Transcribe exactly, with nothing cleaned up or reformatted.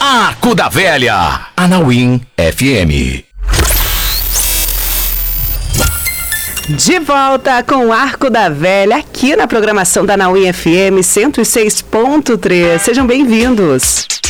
Arco da Velha, Anauim F M. De volta com o Arco da Velha, aqui na programação da Anauim F M cento e seis ponto três. Sejam bem-vindos.